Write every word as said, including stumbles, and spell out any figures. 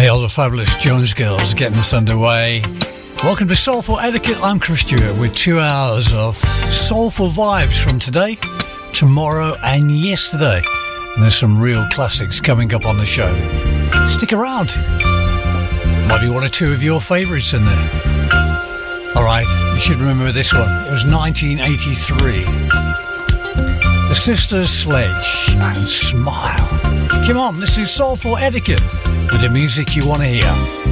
They are the fabulous Jones Girls getting us underway. Welcome to Soulful Etiquette. I'm Chris Stewart with two hours of soulful vibes from today, tomorrow and yesterday. And there's some real classics coming up on the show. Stick around. Might be one or two of your favourites in there. Alright, you should remember this one. It was nineteen eighty-three. The Sisters Sledge and Smile. Come on, this is Soulful Etiquette with the music you want to hear.